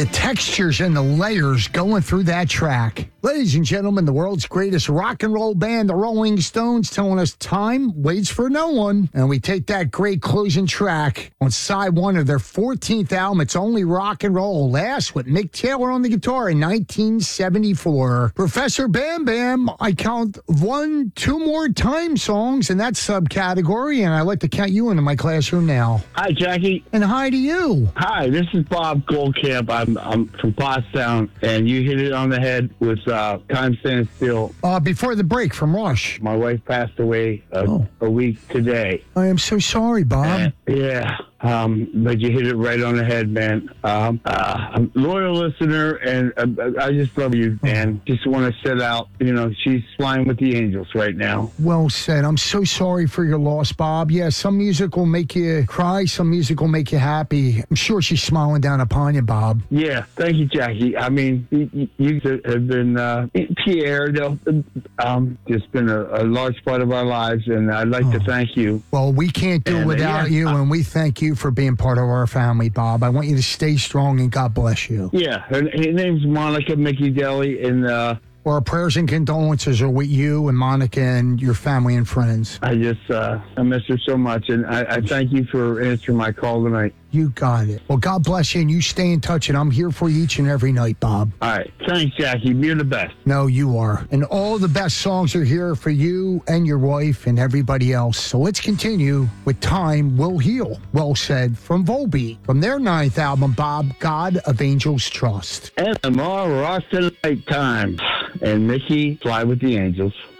The textures and the layers going through that track. Ladies and gentlemen, the world's greatest rock and roll band, the Rolling Stones, telling us time waits for no one. And we take that great closing track on side one of their 14th album, It's Only Rock and Roll, last with Mick Taylor on the guitar in 1974. Professor Bam Bam, I count 2 more time songs in that subcategory, and I like to count you into my classroom now. Hi, Jackie. And hi to you. Hi, this is Bob Goldcamp. I'm from Pottstown, and you hit it on the head with Time Stands Still. Before the break from Rush. My wife passed away a week today. I am so sorry, Bob. Yeah. But you hit it right on the head, man. I'm a loyal listener, and I just love you, and just want to set out, she's flying with the angels right now. Well said. I'm so sorry for your loss, Bob. Yeah, some music will make you cry, some music will make you happy. I'm sure she's smiling down upon you, Bob. Yeah, thank you, Jackie. I mean, you have been, Pierre, just been a large part of our lives, and I'd like to thank you. Well, we can't do it without you, and we thank you for being part of our family, Bob. I want you to stay strong, and God bless you. Yeah, her name's Monica Mickey Deli, and our prayers and condolences are with you and Monica and your family and friends. I miss her so much, and I thank you for answering my call tonight. You got it. Well, God bless you, and you stay in touch, and I'm here for you each and every night, Bob. All right. Thanks, Jackie. You're the best. No, you are. And all the best songs are here for you and your wife and everybody else. So let's continue with Time Will Heal. Well said from Volbeat, from their 9th album, Bob, God of Angels Trust. NMR Rocks and Nighttime. And Mickey, Fly with the Angels.